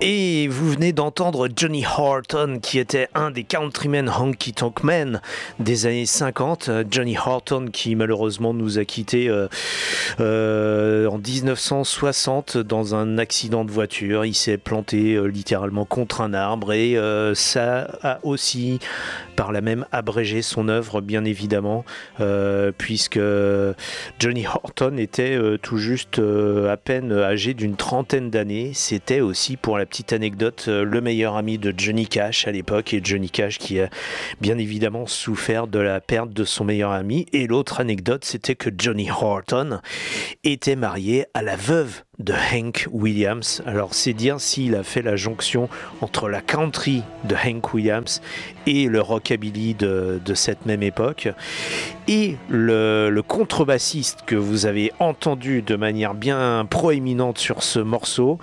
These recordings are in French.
Et vous venez d'entendre Johnny Horton, qui était un des countrymen honky tonk men des années 50. Johnny Horton qui malheureusement nous a quittés en 1960 dans un accident de voiture. Il s'est planté littéralement contre un arbre et ça a aussi par là même abrégé son œuvre, bien évidemment, puisque Johnny Horton était tout juste à peine âgé d'une trentaine d'années. C'était aussi, pour la petite anecdote, le meilleur ami de Johnny Cash à l'époque, et Johnny Cash qui a bien évidemment souffert de la perte de son meilleur ami. Et l'autre anecdote, c'était que Johnny Horton était marié à la veuve de Hank Williams. Alors c'est dire s'il a fait la jonction entre la country de Hank Williams et le rockabilly de cette même époque. Et le contrebassiste que vous avez entendu de manière bien proéminente sur ce morceau,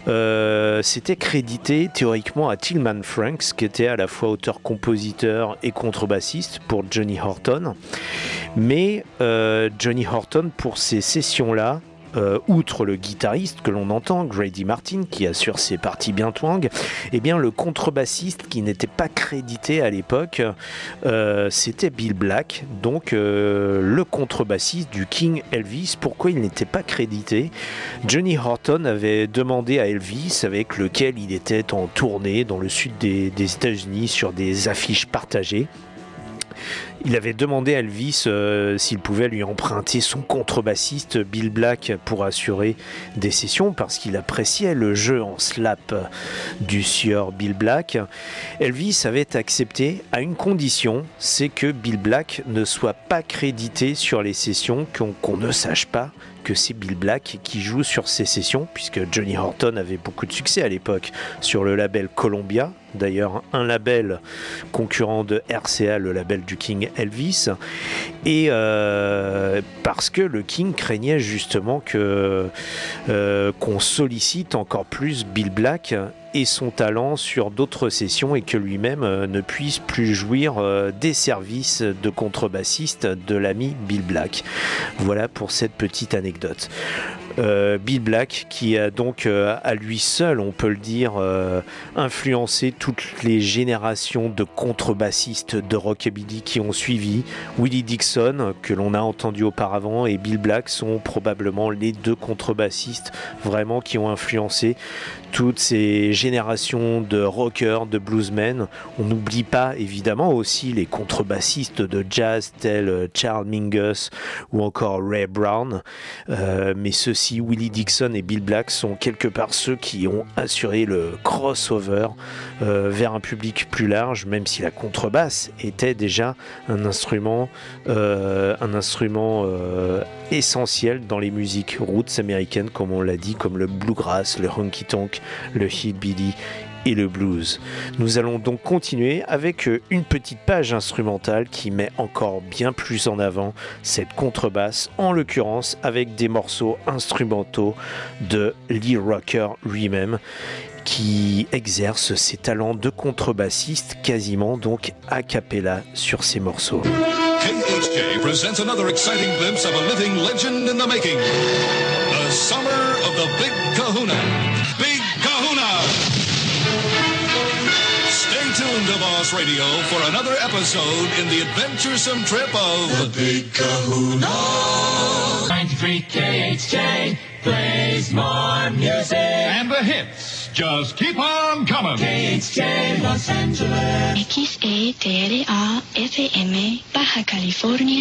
c'était crédité théoriquement à Tillman Franks, qui était à la fois auteur-compositeur et contrebassiste pour Johnny Horton. Mais Johnny Horton, pour ces sessions-là, outre le guitariste que l'on entend, Grady Martin, qui assure ses parties bien twang, eh bien le contrebassiste qui n'était pas crédité à l'époque, c'était Bill Black, donc le contrebassiste du King Elvis. Pourquoi il n'était pas crédité ? Johnny Horton avait demandé à Elvis, avec lequel il était en tournée dans le sud des États-Unis sur des affiches partagées. Il avait demandé à Elvis s'il pouvait lui emprunter son contrebassiste Bill Black pour assurer des sessions, parce qu'il appréciait le jeu en slap du sieur Bill Black. Elvis avait accepté à une condition, c'est que Bill Black ne soit pas crédité sur les sessions, qu'on ne sache pas que c'est Bill Black qui joue sur ces sessions, puisque Johnny Horton avait beaucoup de succès à l'époque sur le label Columbia, d'ailleurs un label concurrent de RCA, le label du King Elvis, et parce que le King craignait justement qu'on sollicite encore plus Bill Black et son talent sur d'autres sessions, et que lui-même ne puisse plus jouir des services de contrebassiste de l'ami Bill Black. Voilà pour cette petite anecdote. Bill Black qui a donc à lui seul, on peut le dire, influencé toutes les générations de contrebassistes de rockabilly qui ont suivi. Willie Dixon, que l'on a entendu auparavant, et Bill Black sont probablement les deux contrebassistes vraiment qui ont influencé toutes ces générations de rockers, de bluesmen. On n'oublie pas évidemment aussi les contrebassistes de jazz tels Charles Mingus ou encore Ray Brown, mais ceux-ci, Willie Dixon et Bill Black, sont quelque part ceux qui ont assuré le crossover vers un public plus large, même si la contrebasse était déjà un instrument essentiel dans les musiques roots américaines, comme on l'a dit, comme le bluegrass, le honky-tonk, le hillbilly et le blues. Nous allons donc continuer avec une petite page instrumentale qui met encore bien plus en avant cette contrebasse, en l'occurrence avec des morceaux instrumentaux de Lee Rocker lui-même, qui exerce ses talents de contrebassiste quasiment donc a cappella sur ces morceaux. KHJ presents another exciting glimpse of a living legend in the making. The summer of the Big Kahuna. Big Kahuna! Stay tuned to Boss Radio for another episode in the adventuresome trip of the Big Kahuna. 93 KHJ plays more music. And the hits just keep on coming. KHJ Los Angeles. XETLA FM Baja California.